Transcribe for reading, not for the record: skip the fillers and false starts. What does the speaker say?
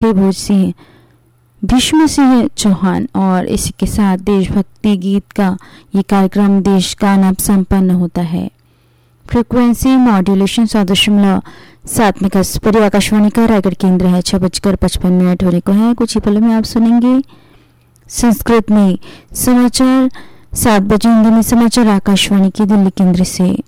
देवभोज सिंह, भीष्म सिंह चौहान। और इसी के साथ देशभक्ति गीत का ये कार्यक्रम देश गाना संपन्न होता है। फ्रीक्वेंसी मॉड्यूलेशन 100.7 मेगाहर्ट्ज पर आकाशवाणी का रायगढ़ केंद्र है। 6:55 होने को है। कुछ ही पलों में आप सुनेंगे संस्कृत में समाचार। 7 बजे हिंदी में समाचार आकाशवाणी के दिल्ली केंद्र से।